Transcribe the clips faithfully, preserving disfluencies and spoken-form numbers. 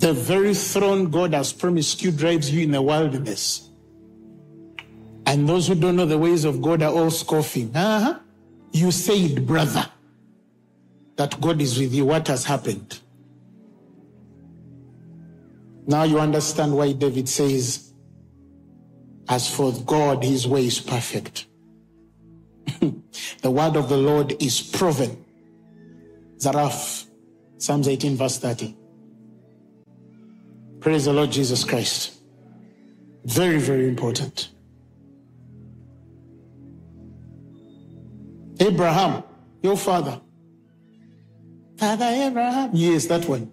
The very throne God has promised you drives you in the wilderness. And those who don't know the ways of God are all scoffing. Uh-huh. You said, brother, that God is with you. What has happened? Now you understand why David says, as for God, his way is perfect. The word of the Lord is proven. Zaraf, Psalms eighteen, verse thirty. Praise the Lord Jesus Christ. Very, very important. Abraham, your father. Father Abraham. Yes, that one.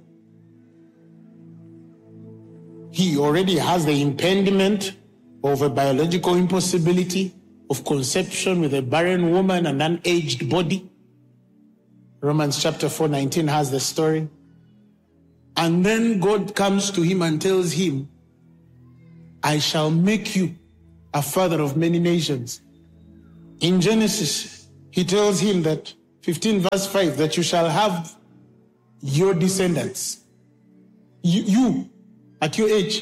He already has the impediment of a biological impossibility of conception with a barren woman and an aged body. Romans chapter four, nineteen has the story. And then God comes to him and tells him, I shall make you a father of many nations. In Genesis, he tells him that, fifteen verse five, that you shall have your descendants. You, you at your age.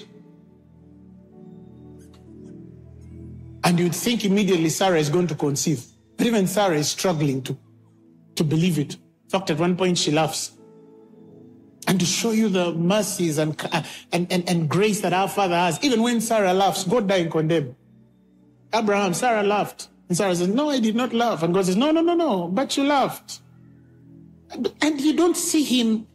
And you'd think immediately Sarah is going to conceive. But even Sarah is struggling to, to believe it. In fact, at one point she laughs. And to show you the mercies and, and, and, and grace that our Father has, even when Sarah laughs, God doesn't condemn. Abraham, Sarah laughed. And Sarah says, no, I did not laugh. And God says, no, no, no, no, but you laughed. And, and you don't see him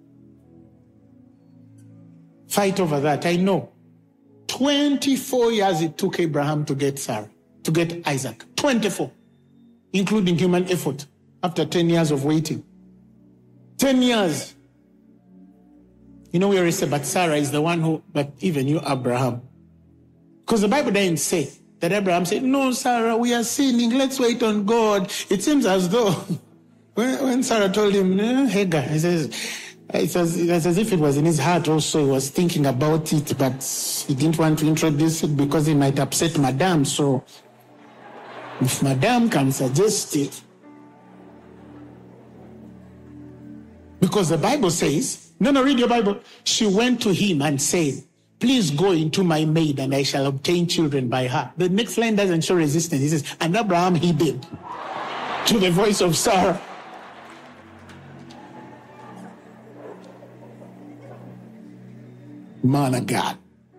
fight over that. I know. twenty-four years it took Abraham to get Sarah, to get Isaac. twenty-four, including human effort, after ten years of waiting. ten years. You know, we already said, but Sarah is the one who, but even you, Abraham. Because the Bible doesn't say that Abraham said, no, Sarah, we are sinning. Let's wait on God. It seems as though when, when Sarah told him, eh, Hagar, he says, it's as, it's as if it was in his heart also. He was thinking about it, but he didn't want to introduce it because he might upset Madame. So if Madame can suggest it, because the Bible says, no, no, read your Bible. She went to him and said, please go into my maid and I shall obtain children by her. The next line doesn't show resistance. He says, and Abraham he did to the voice of Sarah. Man of God.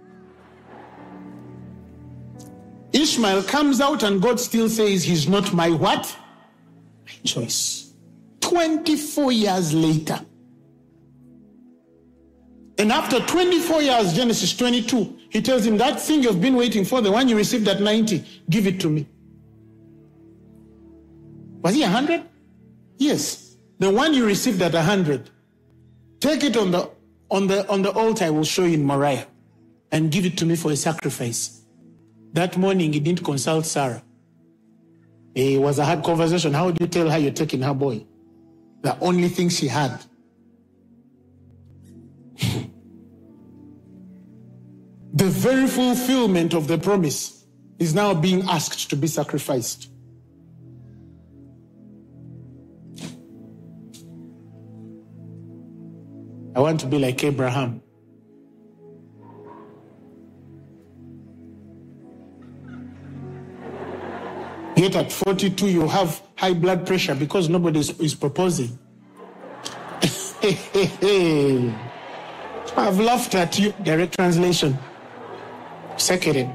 Ishmael comes out and God still says he's not my what? My choice. twenty-four years later. And after twenty-four years, Genesis twenty-two, he tells him, that thing you've been waiting for, the one you received at ninety, give it to me. Was he one hundred? Yes. The one you received at one hundred, take it on the on the on the altar I will show you in Moriah and give it to me for a sacrifice. That morning he didn't consult Sarah. It was a hard conversation. How do you tell her you're taking her boy? The only thing she had. The very fulfillment of the promise is now being asked to be sacrificed. I want to be like Abraham. Yet at forty-two, you have high blood pressure because nobody is, is proposing. I've laughed at you. Direct translation. Seconded.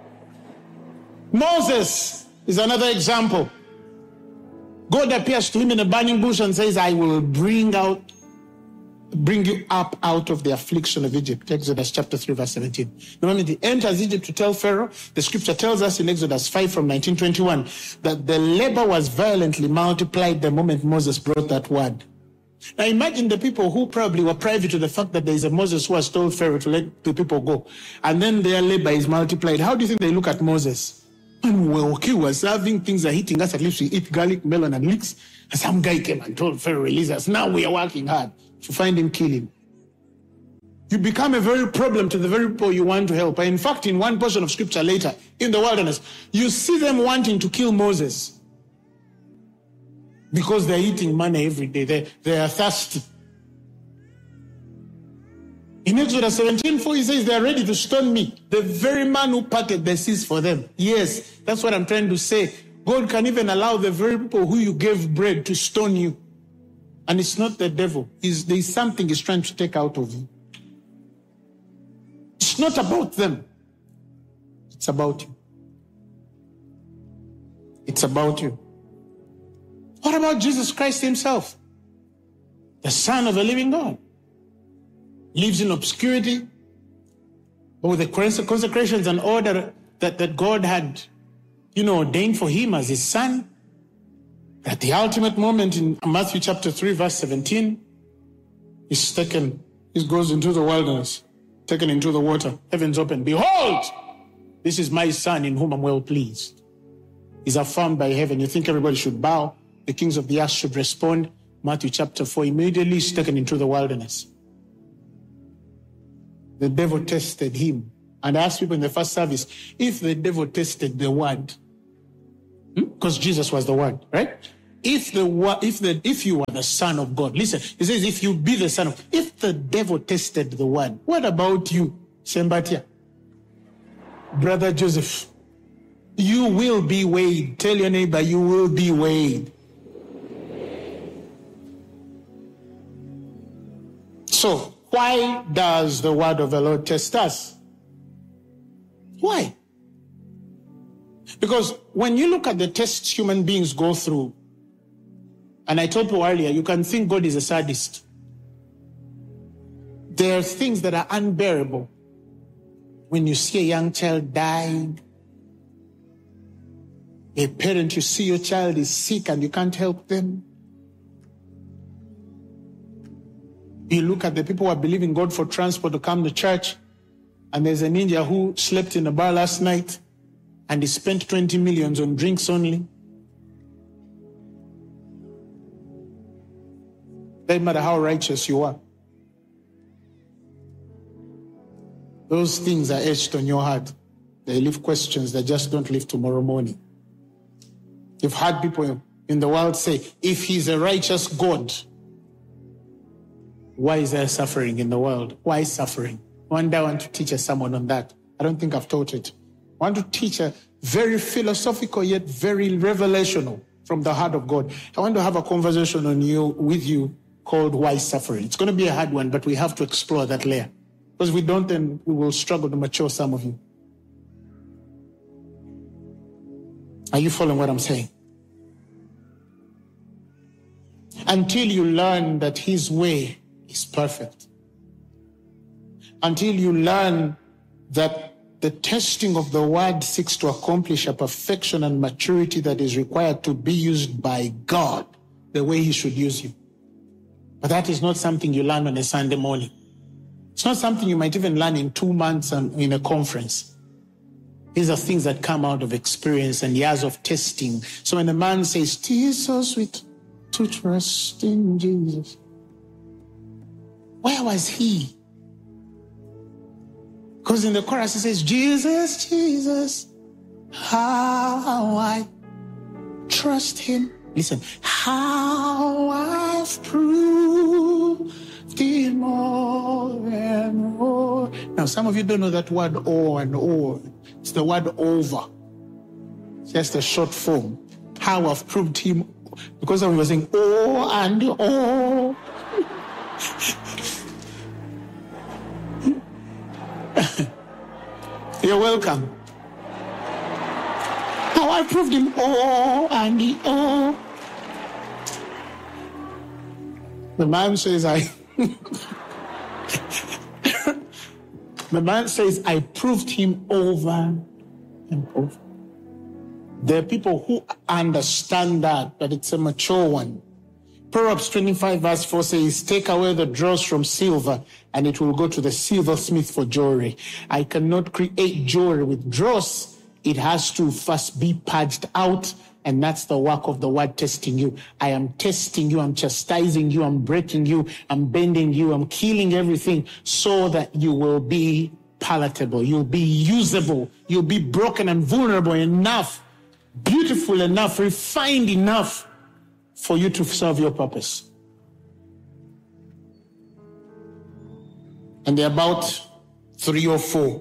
Moses is another example. God appears to him in a burning bush and says, I will bring out, bring you up out of the affliction of Egypt. Exodus chapter three, verse seventeen. The moment he enters Egypt to tell Pharaoh, the scripture tells us in Exodus five from nineteen twenty-one that the labor was violently multiplied the moment Moses brought that word. Now imagine the people who probably were privy to the fact that there is a Moses who has told Pharaoh to let the people go. And then their labor is multiplied. How do you think they look at Moses? When we're okay, we're serving, things are hitting us, at least we eat garlic, melon, and leeks. And some guy came and told Pharaoh, release us. Now we are working hard to find him, kill him. You become a very problem to the very people you want to help. And in fact, in one portion of scripture later, in the wilderness, you see them wanting to kill Moses. Because they're eating manna every day. They, they are thirsty. In Exodus seventeen four, he says they are ready to stone me. The very man who parted the seas for them. Yes, that's what I'm trying to say. God can even allow the very people who you gave bread to stone you. And it's not the devil. It's, there's something he's trying to take out of you. It's not about them. It's about you. It's about you. What about Jesus Christ himself? The Son of the living God. Lives in obscurity, but with the consecrations and order that, that God had, you know, ordained for him as his son. At the ultimate moment in Matthew chapter three, verse seventeen, he's taken, he goes into the wilderness, taken into the water, heavens open. Behold, this is my son in whom I'm well pleased. He's affirmed by heaven. You think everybody should bow? The kings of the earth should respond. Matthew chapter four, immediately he's taken into the wilderness. The devil tested him. And I asked people in the first service, if the devil tested the word, because hmm? Jesus was the word, right? If the if the if you are the son of God, listen, he says, if you be the son of, if the devil tested the word, what about you, Sembatia? Brother Joseph, you will be weighed. Tell your neighbor, you will be weighed. So, why does the word of the Lord test us? Why? Because when you look at the tests human beings go through, and I told you earlier, you can think God is a sadist. There are things that are unbearable. When you see a young child dying, a parent, you see your child is sick and you can't help them. You look at the people who are believing God for transport to come to church, and there's a ninja who slept in a bar last night and he spent twenty millions on drinks only. Doesn't matter how righteous you are. Those things are etched on your heart. They leave questions that just don't leave tomorrow morning. You've heard people in the world say, if he's a righteous God, why is there suffering in the world? Why suffering? One day I want to teach a sermon on that. I don't think I've taught it. I want to teach a very philosophical yet very revelational from the heart of God. I want to have a conversation on you with you called Why Suffering. It's going to be a hard one, but we have to explore that layer. Because if we don't, then we will struggle to mature some of you. Are you following what I'm saying? Until you learn that his way is perfect. Until you learn that the testing of the word seeks to accomplish a perfection and maturity that is required to be used by God the way he should use you. But that is not something you learn on a Sunday morning. It's not something you might even learn in two months and in a conference. These are things that come out of experience and years of testing. So when a man says, "It is so sweet to trust in Jesus," where was he? Because in the chorus it says, "Jesus, Jesus, how I trust him." Listen, how I've proved him more and more. Now, some of you don't know that word "or" and "or." It's the word "over." It's just a short form. How I've proved him, because some of you were saying "oh" and "oh." You're welcome. How I proved him "oh" and the "oh." The man says, I... the man says, I proved him over and over. There are people who understand that, but it's a mature one. Proverbs twenty-five verse four says, take away the dross from silver, and it will go to the silversmith for jewelry. I cannot create jewelry with dross. It has to first be purged out, and that's the work of the word testing you. I am testing you, I'm chastising you, I'm breaking you, I'm bending you, I'm killing everything so that you will be palatable, you'll be usable, you'll be broken and vulnerable enough, beautiful enough, refined enough for you to serve your purpose. And there are about three or four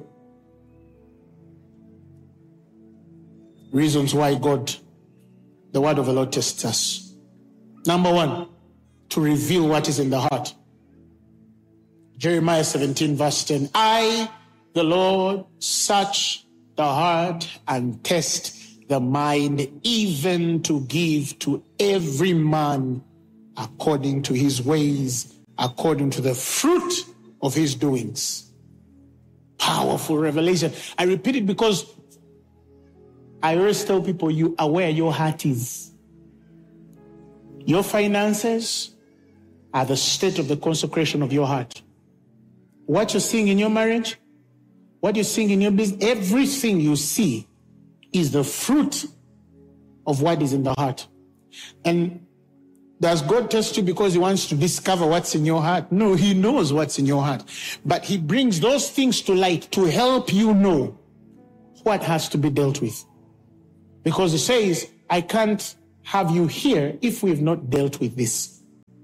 reasons why God, the word of the Lord, tests us. Number one, to reveal what is in the heart. Jeremiah seventeen verse ten. I, the Lord, search the heart and test the mind, even to give to every man according to his ways, according to the fruit of his doings. Powerful revelation. I repeat it because I always tell people, you are where your heart is. Your finances are the state of the consecration of your heart. What you're seeing in your marriage, what you're seeing in your business, everything you see is the fruit of what is in the heart. And does God test you because he wants to discover what's in your heart? No, he knows what's in your heart. But he brings those things to light to help you know what has to be dealt with. Because he says, I can't have you here if we've not dealt with this.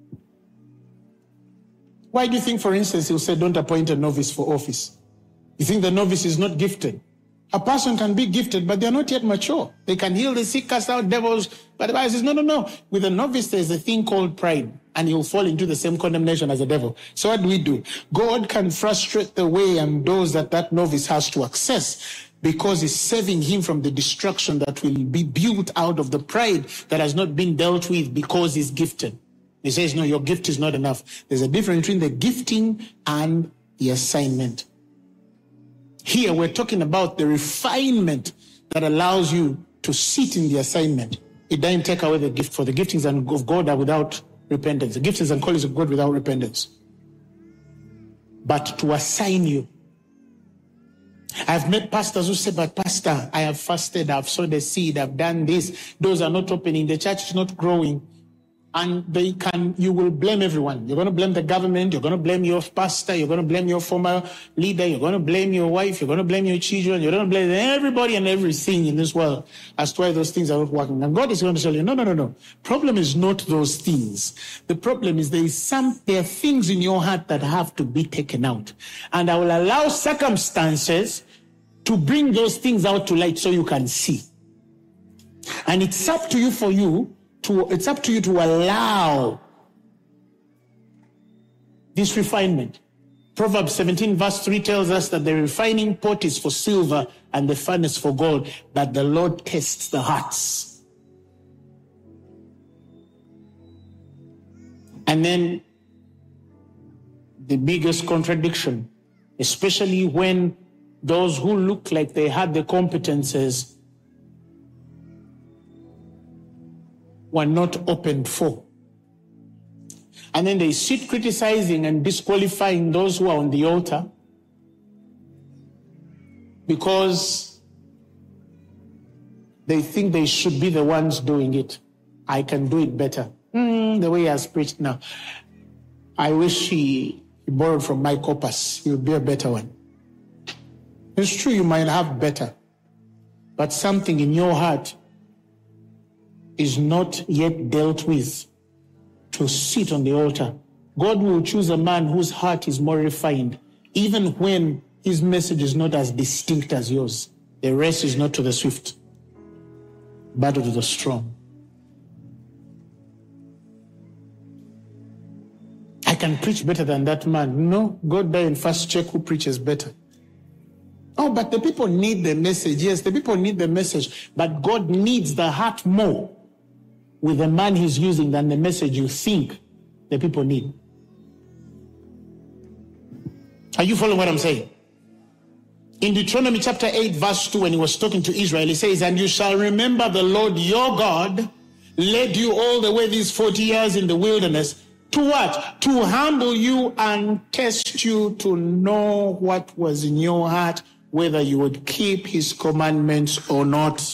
Why do you think, for instance, he'll say, don't appoint a novice for office? You think the novice is not gifted? A person can be gifted, but they're not yet mature. They can heal the sick, cast out devils. But the Bible says, no, no, no. With a novice, there's a thing called pride, and he'll fall into the same condemnation as the devil. So what do we do? God can frustrate the way and doors that that novice has to access, because he's saving him from the destruction that will be built out of the pride that has not been dealt with because he's gifted. He says, no, your gift is not enough. There's a difference between the gifting and the assignment. Here we're talking about the refinement that allows you to sit in the assignment. It doesn't take away the gift, for the giftings of God are without repentance. The giftings and callings of God without repentance. But to assign you. I've met pastors who say, but pastor, I have fasted, I've sowed the seed, I've done this. Doors are not opening, the church is not growing. And they can, you will blame everyone. You're going to blame the government. You're going to blame your pastor. You're going to blame your former leader. You're going to blame your wife. You're going to blame your children. You're going to blame everybody and everything in this world as to why those things are not working. And God is going to tell you, no, no, no, no. Problem is not those things. The problem is there is some, there are things in your heart that have to be taken out. And I will allow circumstances to bring those things out to light so you can see. And it's up to you for you To, it's up to you to allow this refinement. Proverbs seventeen verse three tells us that the refining pot is for silver and the furnace for gold, but the Lord tests the hearts. And then the biggest contradiction, especially when those who look like they had the competences were not opened for. And then they sit criticizing and disqualifying those who are on the altar because they think they should be the ones doing it. I can do it better. Mm, the way he has preached now. I wish he, he borrowed from my corpus. He would be a better one. It's true, you might have better, but something in your heart is not yet dealt with to sit on the altar. God will choose a man whose heart is more refined, even when his message is not as distinct as yours. The race is not to the swift, but to the strong. I can preach better than that man. No, God doesn't first check who preaches better. Oh, but the people need the message. Yes, the people need the message, but God needs the heart more with the man he's using than the message you think the people need. Are you following what I'm saying? In Deuteronomy chapter eight, verse two, when he was talking to Israel, he says, and you shall remember the Lord your God led you all the way these forty years in the wilderness. To what? To humble you and test you to know what was in your heart, whether you would keep his commandments or not.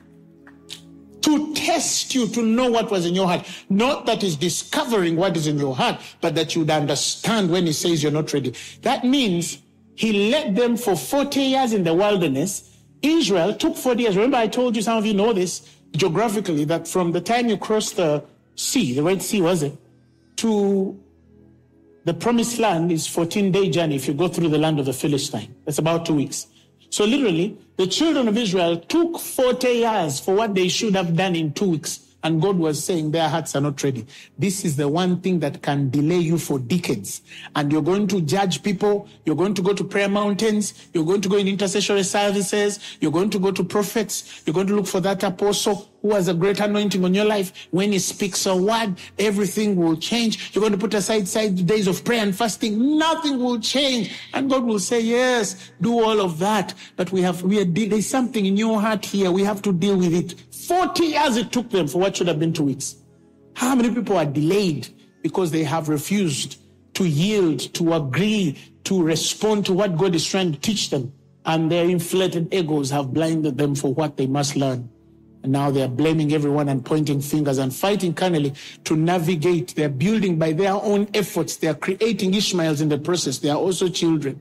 To test you, to know what was in your heart. Not that he's discovering what is in your heart, but that you'd understand when he says you're not ready. That means he led them for forty years in the wilderness. Israel took forty years. Remember, I told you, some of you know this geographically, that from the time you crossed the sea, the Red Sea, was it, to the promised land is fourteen-day journey if you go through the land of the Philistine. That's about two weeks. So literally, the children of Israel took forty years for what they should have done in two weeks. And God was saying their hearts are not ready. This is the one thing that can delay you for decades. And you're going to judge people. You're going to go to prayer mountains. You're going to go in intercessory services. You're going to go to prophets. You're going to look for that apostle who has a great anointing on your life. When he speaks a word, everything will change. You're going to put aside side days of prayer and fasting. Nothing will change. And God will say, yes, do all of that. But we have, we are, there's something in your heart here. We have to deal with it. forty years it took them for what should have been two weeks. How many people are delayed because they have refused to yield, to agree, to respond to what God is trying to teach them? And their inflated egos have blinded them for what they must learn. And now they are blaming everyone and pointing fingers and fighting carnally to navigate. They're building by their own efforts. They are creating Ishmaels in the process. They are also children.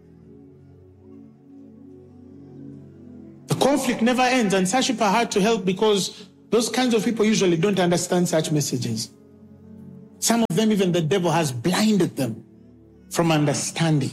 The conflict never ends, and such people are hard to help because those kinds of people usually don't understand such messages. Some of them, even the devil has blinded them from understanding.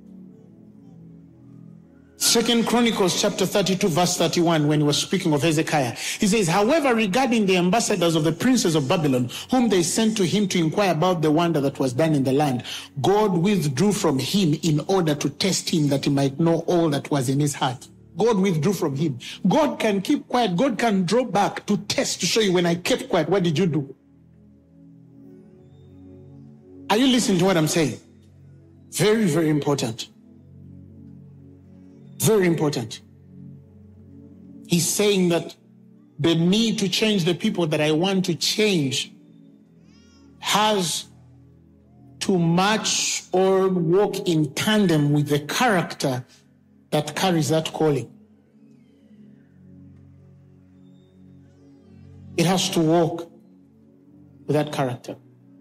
Second Chronicles chapter thirty-two, verse thirty-one, when he was speaking of Hezekiah, he says, however, regarding the ambassadors of the princes of Babylon, whom they sent to him to inquire about the wonder that was done in the land, God withdrew from him in order to test him that he might know all that was in his heart. God withdrew from him. God can keep quiet. God can draw back to test, to show you, when I kept quiet, what did you do? Are you listening to what I'm saying? Very, very important. Very important. He's saying that the need to change the people that I want to change has to match or walk in tandem with the character that carries that calling. It has to walk with that character.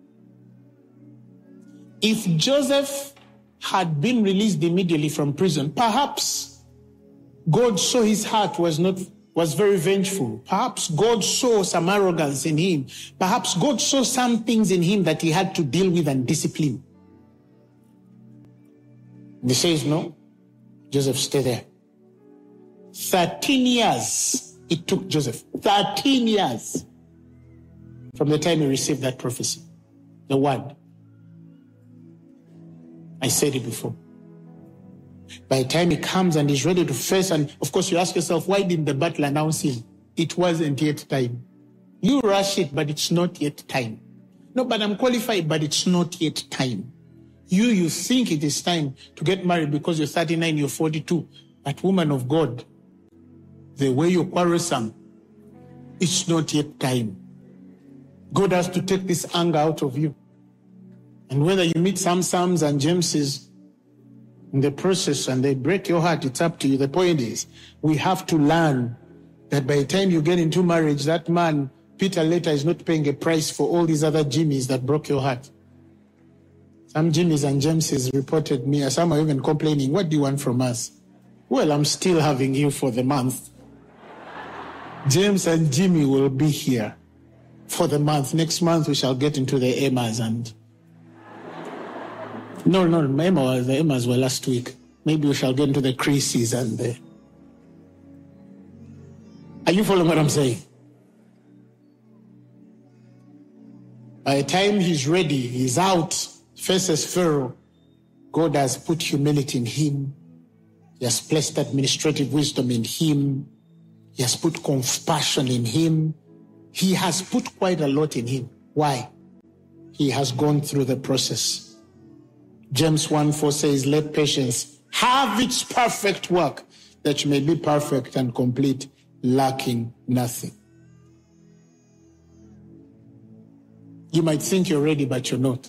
If Joseph had been released immediately from prison, perhaps God saw his heart was not was very vengeful. Perhaps God saw some arrogance in him. Perhaps God saw some things in him that he had to deal with and discipline. And he says, no, Joseph, stay there. Thirteen years it took Joseph. Thirteen years from the time he received that prophecy, the word. I said it before. By the time he comes and he's ready to face, and of course you ask yourself, why didn't the battle announce him? It wasn't yet time. You rush it, but it's not yet time. No, but I'm qualified, but it's not yet time. You, you think it is time to get married because you're thirty-nine, you're forty-two. But woman of God, the way you're quarrelsome, it's not yet time. God has to take this anger out of you. And whether you meet some Psalms and Jameses in the process and they break your heart, it's up to you. The point is, we have to learn that by the time you get into marriage, that man, Peter later, is not paying a price for all these other Jimmys that broke your heart. Some Jimmys and Jameses reported me, some are even complaining, what do you want from us? Well, I'm still having you for the month. James and Jimmy will be here for the month. Next month we shall get into the Emmas and... No, no, Emma, the Emmas were last week. Maybe we shall get into the Chris's and the... Are you following what I'm saying? By the time he's ready, he's out, faces Pharaoh, God has put humility in him. He has placed administrative wisdom in him. He has put compassion in him. He has put quite a lot in him. Why? He has gone through the process. James one four says, let patience have its perfect work, that you may be perfect and complete, lacking nothing. You might think you're ready, but you're not.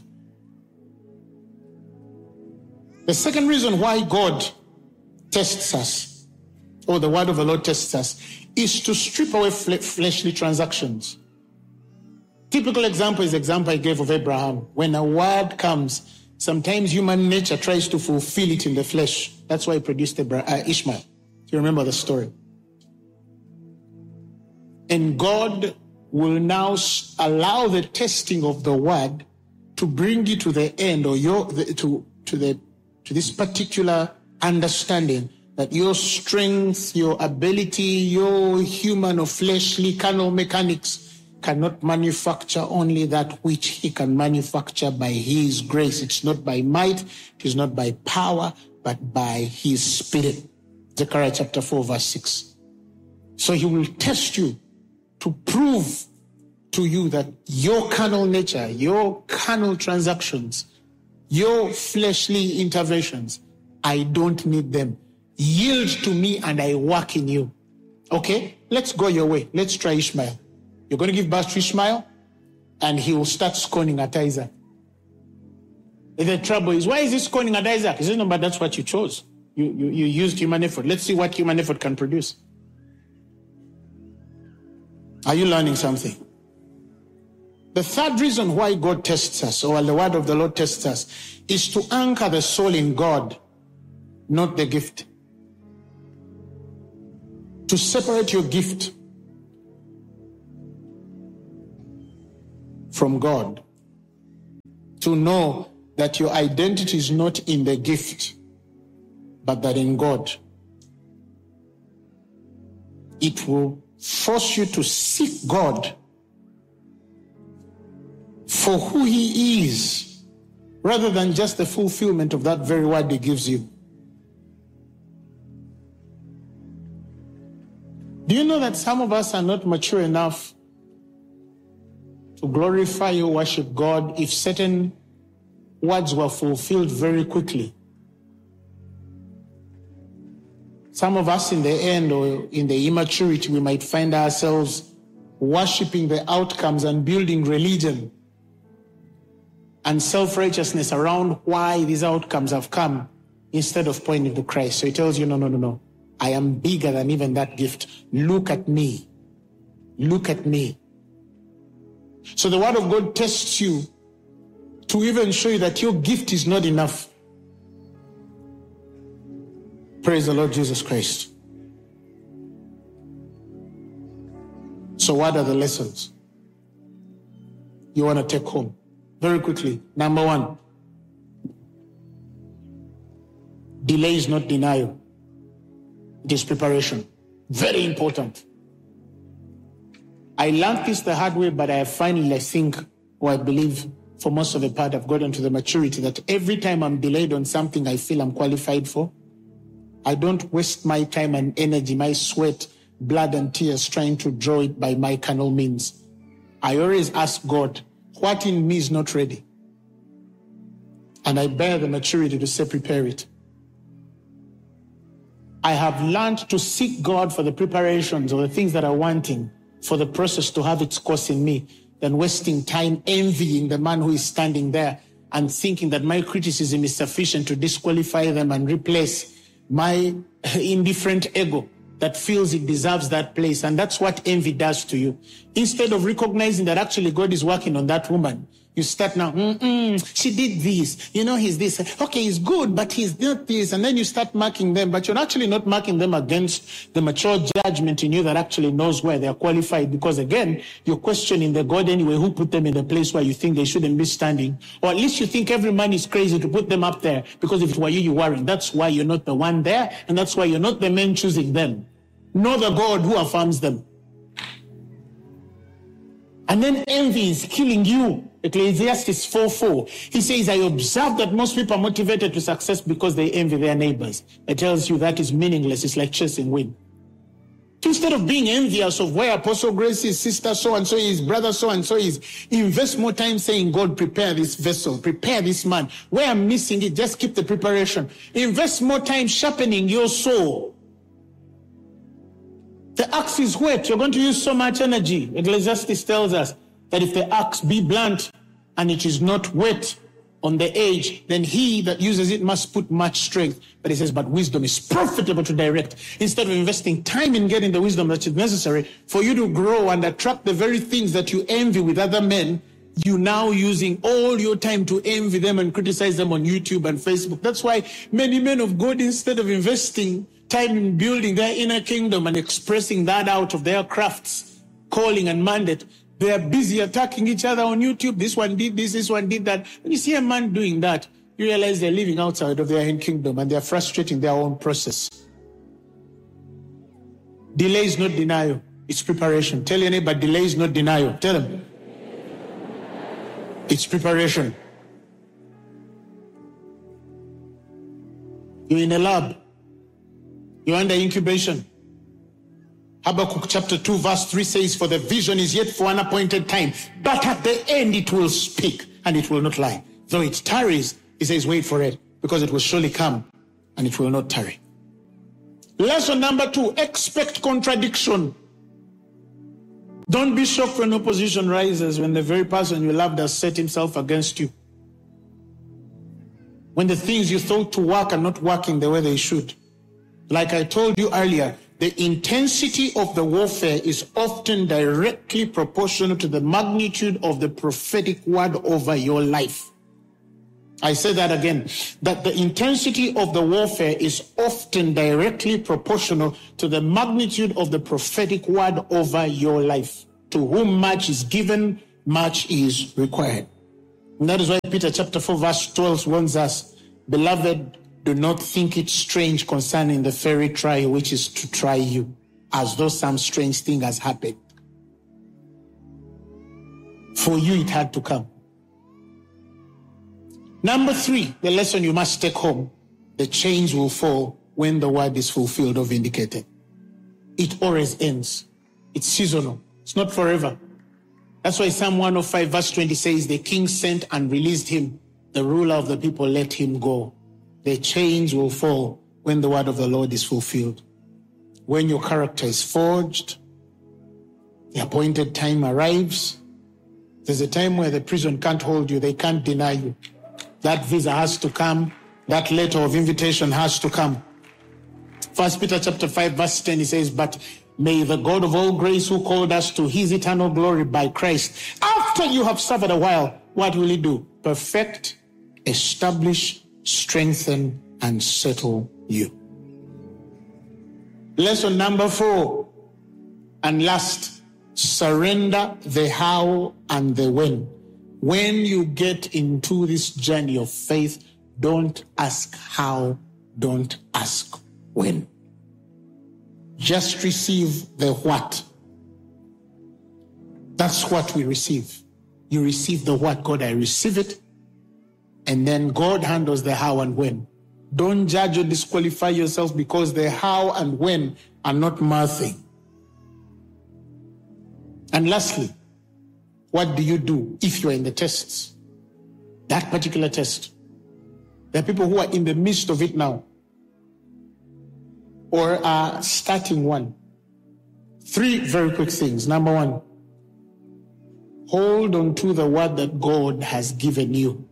The second reason why God tests us, or the word of the Lord tests us, is to strip away fle- fleshly transactions. Typical example is the example I gave of Abraham. When a word comes, sometimes human nature tries to fulfill it in the flesh. That's why he produced Abraham, uh, Ishmael. Do you remember the story? And God will now allow the testing of the word to bring you to the end, or your the, to to the to this particular understanding that your strength, your ability, your human or fleshly carnal mechanics cannot manufacture only that which he can manufacture by his grace. It's not by might, it is not by power, but by his spirit. Zechariah chapter four, verse six. So he will test you to prove to you that your carnal nature, your carnal transactions, your fleshly interventions, I don't need them. Yield to me and I work in you. Okay, let's go your way. Let's try Ishmael. You're going to give birth to Ishmael and he will start scorning at Isaac. And the trouble is, why is he scorning at Isaac? He says, no, but that's what you chose. You, you, you used human effort. Let's see what human effort can produce. Are you learning something? The third reason why God tests us, or the word of the Lord tests us, is to anchor the soul in God, not the gift. To separate your gift from God. To know that your identity is not in the gift, but that in God. It will force you to seek God for who he is, rather than just the fulfillment of that very word he gives you. Do you know that some of us are not mature enough to glorify or worship God if certain words were fulfilled very quickly? Some of us in the end, or in the immaturity, we might find ourselves worshiping the outcomes and building religion and self-righteousness around why these outcomes have come, instead of pointing to Christ. So he tells you, no, no, no, no. I am bigger than even that gift. Look at me. Look at me. So the word of God tests you to even show you that your gift is not enough. Praise the Lord Jesus Christ. So what are the lessons you want to take home? Very quickly. Number one, delay is not denial. It is preparation. Very important. I learned this the hard way, but I finally, I think, or I believe for most of the part, I've gotten to the maturity that every time I'm delayed on something I feel I'm qualified for, I don't waste my time and energy, my sweat, blood and tears trying to draw it by my carnal means. I always ask God, what in me is not ready? And I bear the maturity to say, prepare it. I have learned to seek God for the preparations or the things that are wanting for the process to have its course in me, than wasting time envying the man who is standing there and thinking that my criticism is sufficient to disqualify them and replace my indifferent ego that feels it deserves that place. And that's what envy does to you. Instead of recognizing that actually God is working on that woman, you start now, mm-mm, she did this, you know, he's this. Okay, he's good, but he's not this. And then you start marking them, but you're actually not marking them against the mature judgment in you that actually knows where they're qualified. Because again, you're questioning the God anyway who put them in the place where you think they shouldn't be standing. Or at least you think every man is crazy to put them up there, because if it were you, you weren't. That's why you're not the one there, and that's why you're not the man choosing them. Know the God who affirms them. And then envy is killing you. Ecclesiastes four four. He says, I observe that most people are motivated to success because they envy their neighbors. It tells you that is meaningless. It's like chasing wind. Instead of being envious of where Apostle Grace is, sister so-and-so is, brother so-and-so is, invest more time saying, God, prepare this vessel, prepare this man. Where I'm missing it, just keep the preparation. Invest more time sharpening your soul. The axe is whet. You're going to use so much energy. Ecclesiastes tells us that if the axe be blunt and it is not wet on the edge, then he that uses it must put much strength. But he says, but wisdom is profitable to direct. Instead of investing time in getting the wisdom that is necessary for you to grow and attract the very things that you envy with other men, you now using all your time to envy them and criticize them on YouTube and Facebook. That's why many men of God, instead of investing time in building their inner kingdom and expressing that out of their crafts, calling and mandate, They are busy attacking each other on YouTube. This one did this, this one did that. When you see a man doing that, you realize they're living outside of their own kingdom and they're frustrating their own process. Delay is not denial, it's preparation. Tell your neighbor, delay is not denial. Tell them. It's preparation. You're in a lab. You're under incubation. Habakkuk chapter two verse three says, for the vision is yet for an appointed time, but at the end it will speak and it will not lie. Though it tarries, he says, wait for it, because it will surely come and it will not tarry. Lesson number two, expect contradiction. Don't be shocked when opposition rises, when the very person you loved has set himself against you. When the things you thought to work are not working the way they should. Like I told you earlier, the intensity of the warfare is often directly proportional to the magnitude of the prophetic word over your life. I say that again, that the intensity of the warfare is often directly proportional to the magnitude of the prophetic word over your life. To whom much is given, much is required. And that is why Peter chapter four verse twelve warns us, beloved, do not think it strange concerning the fiery trial which is to try you, as though some strange thing has happened. For you it had to come. Number three, the lesson you must take home, the chains will fall when the word is fulfilled or vindicated. It always ends. It's seasonal. It's not forever. That's why Psalm one oh five verse twenty says, the king sent and released him. The ruler of the people let him go. The chains will fall when the word of the Lord is fulfilled. When your character is forged, the appointed time arrives. There's a time where the prison can't hold you. They can't deny you. That visa has to come. That letter of invitation has to come. First Peter chapter five verse ten, he says, but may the God of all grace who called us to his eternal glory by Christ, after you have suffered a while, what will he do? Perfect, establish, strengthen, and settle you. Lesson number four, and last, surrender the how and the when. When you get into this journey of faith, don't ask how, don't ask when. Just receive the what. That's what we receive. You receive the what. God, I receive it. And then God handles the how and when. Don't judge or disqualify yourself because the how and when are not my thing. And lastly, what do you do if you're in the tests? That particular test. There are people who are in the midst of it now, or are starting one. Three very quick things. Number one, hold on to the word that God has given you.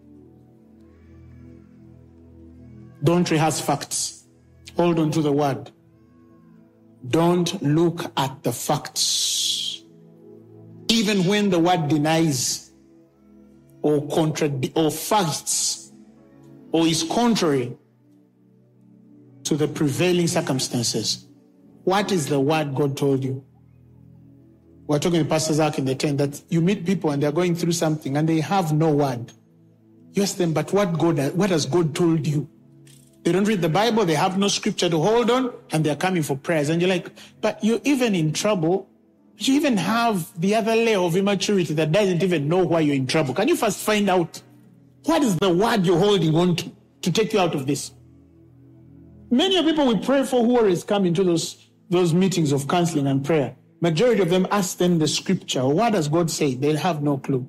Don't rehearse facts. Hold on to the word. Don't look at the facts. Even when the word denies or contradicts or fights or is contrary to the prevailing circumstances, what is the word God told you? We're talking to Pastor Zach in the tent that you meet people and they're going through something and they have no word. You ask them, but what God, what has God told you? They don't read the Bible, they have no scripture to hold on, and they're coming for prayers. And you're like, but you're even in trouble. You even have the other layer of immaturity that doesn't even know why you're in trouble. Can you first find out what is the word you're holding on to to take you out of this? Many of people we pray for who always come into those, those meetings of counseling and prayer. Majority of them ask them the scripture. What does God say? They'll have no clue.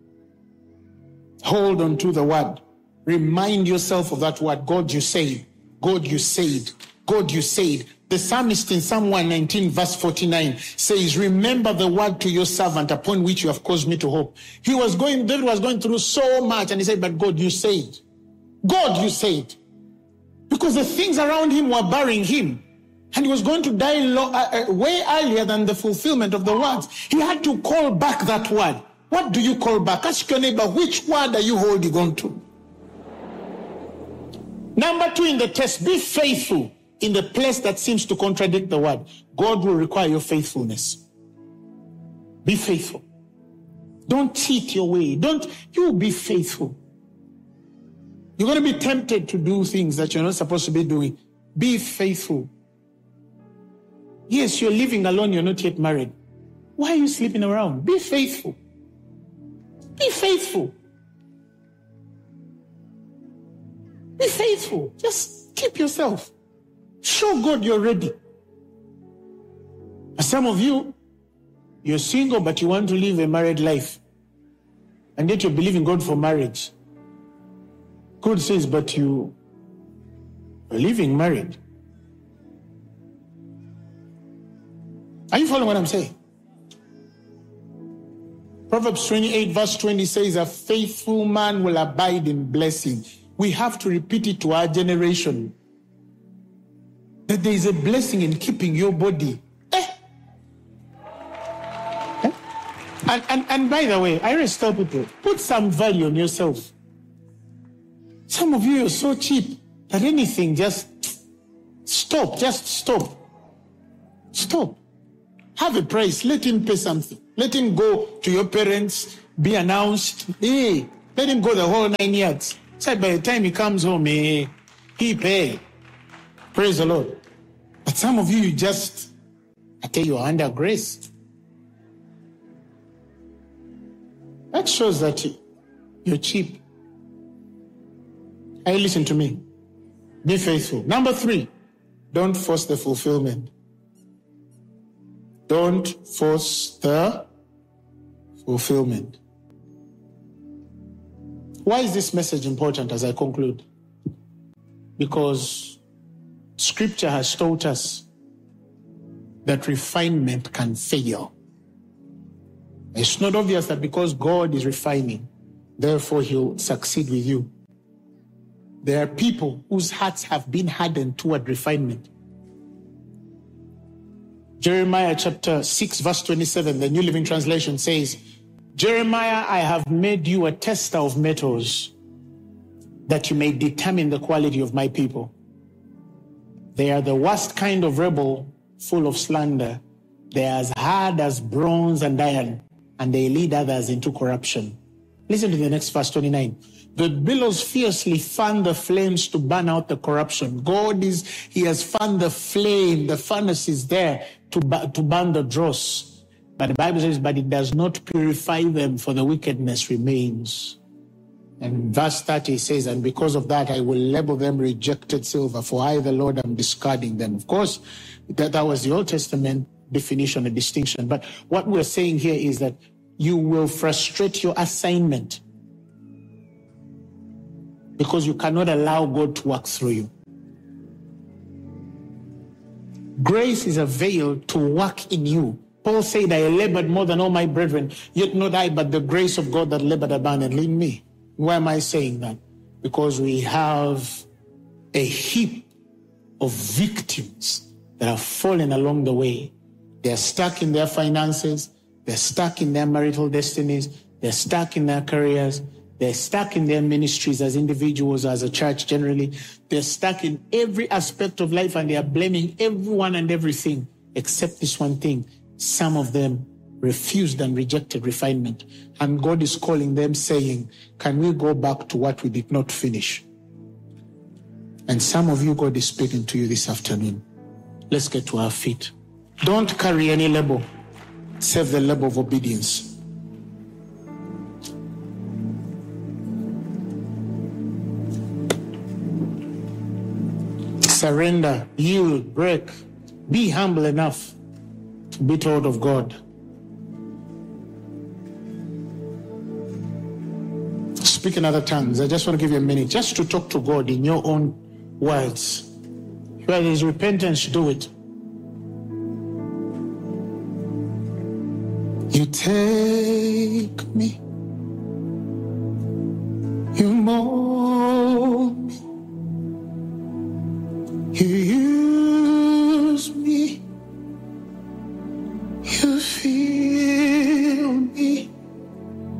Hold on to the word. Remind yourself of that word. God, you said. God, you said. God, you said. The psalmist in Psalm one nineteen verse forty-nine says, remember the word to your servant upon which you have caused me to hope. He was going, David was going through so much and he said, but God, you said. God, you said. Because the things around him were burying him. And he was going to die lo- uh, uh, way earlier than the fulfillment of the words. He had to call back that word. What do you call back? Ask your neighbor, which word are you holding on to? Number two in the test, be faithful in the place that seems to contradict the word. God will require your faithfulness. Be faithful. Don't cheat your way. Don't, you be faithful. You're going to be tempted to do things that you're not supposed to be doing. Be faithful. Yes, you're living alone, you're not yet married. Why are you sleeping around? Be faithful. Be faithful. Be faithful. Just keep yourself. Show God you're ready. Some of you, you're single, but you want to live a married life. And yet you believe in God for marriage. God says, but you are living married. Are you following what I'm saying? Proverbs twenty-eight verse twenty says, a faithful man will abide in blessing. We have to repeat it to our generation. That there is a blessing in keeping your body. Eh? Eh? And, and, and by the way, I always tell people, put some value on yourself. Some of you are so cheap that anything, just stop, just stop. Stop. Have a price, let him pay something. Let him go to your parents, be announced. Hey, let him go the whole nine yards. So by the time he comes home, hey, he pay. Praise the Lord. But some of you, you just, I tell you, are under grace. That shows that you're cheap. Hey, listen to me. Be faithful. Number three, don't force the fulfillment. Don't force the fulfillment. Why is this message important as I conclude? Because Scripture has taught us that refinement can fail. It's not obvious that because God is refining, therefore he'll succeed with you. There are people whose hearts have been hardened toward refinement. Jeremiah chapter six verse twenty-seven, the New Living Translation says, Jeremiah, I have made you a tester of metals, that you may determine the quality of my people. They are the worst kind of rebel, full of slander. They are as hard as bronze and iron, and they lead others into corruption. Listen to the next verse twenty-nine. The billows fiercely fan the flames to burn out the corruption. God is, he has fanned the flame, the furnace is there to, to burn the dross. But the Bible says, but it does not purify them, for the wickedness remains. And verse thirty says, and because of that, I will label them rejected silver, for I, the Lord, am discarding them. Of course, that, that was the Old Testament definition, a distinction. But what we're saying here is that you will frustrate your assignment because you cannot allow God to work through you. Grace is availed to work in you. Paul said, I labored more than all my brethren, yet not I, but the grace of God that labored abundantly in me. Why am I saying that? Because we have a heap of victims that have fallen along the way. They're stuck in their finances. They're stuck in their marital destinies. They're stuck in their careers. They're stuck in their ministries as individuals, as a church generally. They're stuck in every aspect of life, and they are blaming everyone and everything except this one thing. Some of them refused and rejected refinement. And God is calling them saying, can we go back to what we did not finish? And some of you, God is speaking to you this afternoon. Let's get to our feet. Don't carry any label, save the label of obedience. Surrender, yield, break. Be humble enough to be told of God. Speak in other tongues. I just want to give you a minute just to talk to God in your own words. Where there is repentance, do it. You take me, you mold me, you